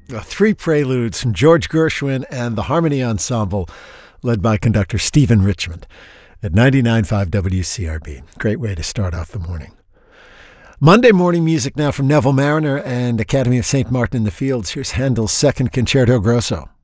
Three preludes from George Gershwin and the Harmony Ensemble, led by conductor Stephen Richmond at 99.5 WCRB. Great way to start off the morning. Monday morning music now from Neville Marriner and Academy of St. Martin in the Fields. Here's Handel's Second Concerto Grosso.